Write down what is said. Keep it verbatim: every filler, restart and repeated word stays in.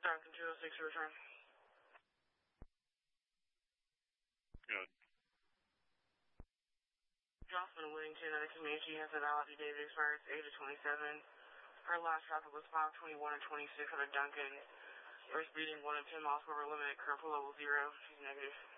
Duncan two oh six, return. Good. Jocelyn Whittington at the community has a valid date that expires eight of twenty-seven. Her last traffic was five twenty-one and twenty-six at a Duncan. We're speeding one and ten miles per hour limit, current flow level zero. She's negative.